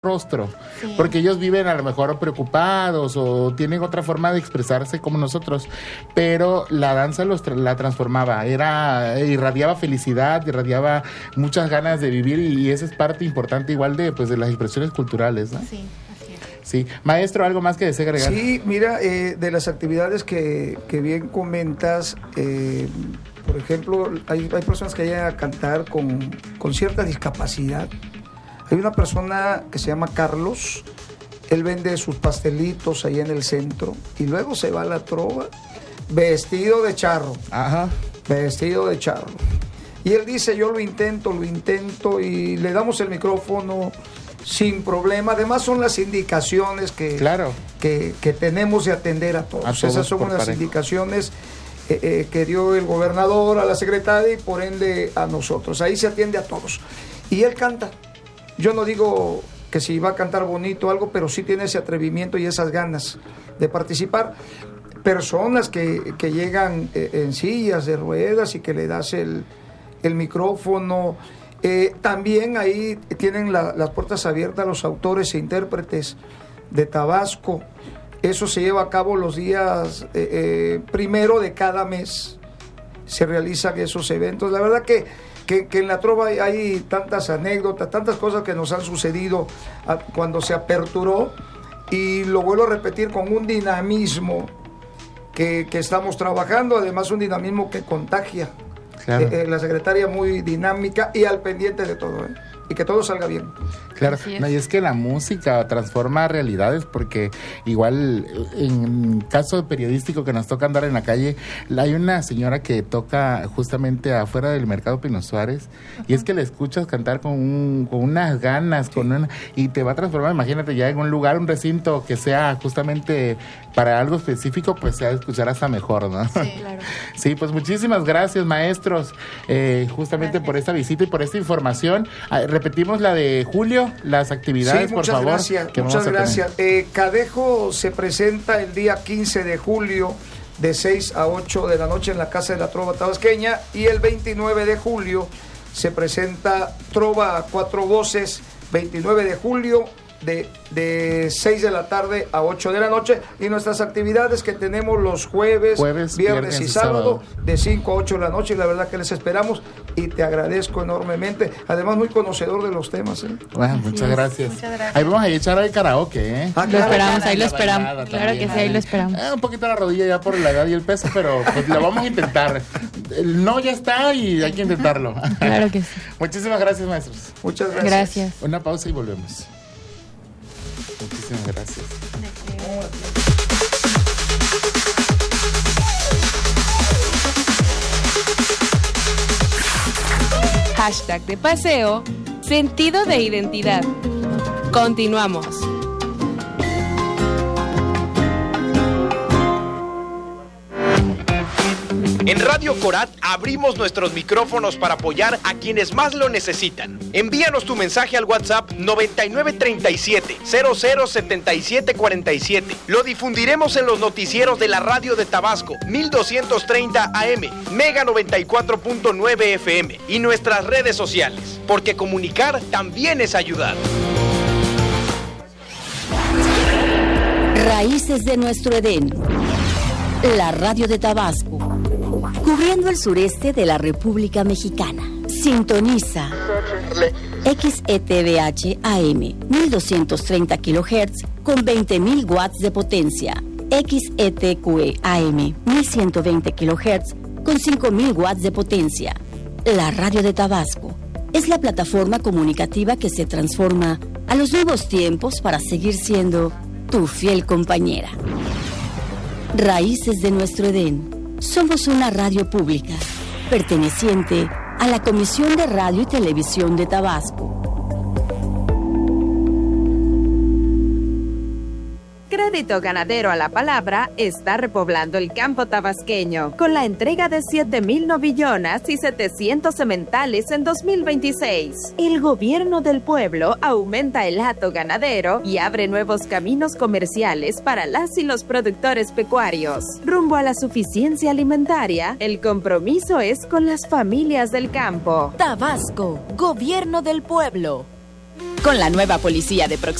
rostro, porque ellos viven a lo mejor preocupados o tienen otra forma de expresarse como nosotros, pero la danza la transformaba, irradiaba felicidad, irradiaba muchas ganas de vivir y esa es parte importante igual de las expresiones culturales, ¿no? Sí. Sí, maestro, ¿algo más que desee agregar? Sí, mira, de las actividades que bien comentas, por ejemplo, hay personas que llegan a cantar con cierta discapacidad. Hay una persona que se llama Carlos, él vende sus pastelitos ahí en el centro y luego se va a la trova vestido de charro. Ajá. Vestido de charro. Y él dice, yo lo intento y le damos el micrófono sin problema. Además son las indicaciones que tenemos de atender a todos. Esas son unas indicaciones que dio el gobernador a la secretaria y por ende a nosotros. Ahí se atiende a todos. Y él canta. Yo no digo que si va a cantar bonito o algo, pero sí tiene ese atrevimiento y esas ganas de participar. Personas que llegan en sillas de ruedas y que le das el micrófono. También ahí tienen las puertas abiertas los autores e intérpretes de Tabasco. Eso se lleva a cabo los días primero de cada mes. Se realizan esos eventos. La verdad que en la trova hay tantas anécdotas, tantas cosas que nos han sucedido cuando se aperturó, y lo vuelvo a repetir con un dinamismo que estamos trabajando, además un dinamismo que contagia. Claro. La secretaria muy dinámica y al pendiente de todo, y que todo salga bien. Claro, no, y es que la música transforma realidades, porque igual en caso periodístico que nos toca andar en la calle, hay una señora que toca justamente afuera del mercado Pino Suárez, y es que la escuchas cantar con unas ganas, y te va a transformar. Imagínate ya en un lugar, un recinto que sea justamente para algo específico, pues se va a escuchar hasta mejor, ¿no? Sí, claro. Sí, pues muchísimas gracias, maestros, justamente por esta visita y por esta información. Repetimos la de julio, las actividades, sí, por favor. Muchas gracias. Cadejo se presenta el día 15 de julio de 6 a 8 de la noche en la Casa de la Trova Tabasqueña, y el 29 de julio se presenta Trova a Cuatro Voces, 29 de julio de 6 de la tarde a 8 de la noche, y nuestras actividades que tenemos los jueves, viernes y sábado de 5 a 8 de la noche, y la verdad que les esperamos y te agradezco enormemente, además muy conocedor de los temas. Bueno, muchas gracias. Ahí vamos a echar al karaoke, lo esperamos, ahí lo esperamos, claro que sí, ahí lo esperamos. Un poquito la rodilla ya por la edad y el peso, pero pues lo vamos a intentar. El no ya está y hay que intentarlo. Claro que sí. Muchísimas gracias, maestros. Muchas gracias. Una pausa y volvemos. Muchísimas gracias. Hashtag de paseo, sentido de identidad. Continuamos. En Radio Corat abrimos nuestros micrófonos para apoyar a quienes más lo necesitan. Envíanos tu mensaje al WhatsApp 9937-007747. Lo difundiremos en los noticieros de la radio de Tabasco, 1230 AM, Mega 94.9 FM y nuestras redes sociales, porque comunicar también es ayudar. Raíces de nuestro Edén. La radio de Tabasco, cubriendo el sureste de la República Mexicana. Sintoniza XETVH AM 1230 kHz con 20.000 watts de potencia. XETQE AM 1120 kHz con 5.000 watts de potencia. La radio de Tabasco es la plataforma comunicativa que se transforma a los nuevos tiempos para seguir siendo tu fiel compañera. Raíces de nuestro Edén. Somos una radio pública, perteneciente a la Comisión de Radio y Televisión de Tabasco. Crédito Ganadero a la Palabra está repoblando el campo tabasqueño con la entrega de 7,000 novillonas y 700 sementales en 2026. El gobierno del pueblo aumenta el hato ganadero y abre nuevos caminos comerciales para las y los productores pecuarios. Rumbo a la suficiencia alimentaria, el compromiso es con las familias del campo. Tabasco, Gobierno del Pueblo. Con la nueva policía de proximidad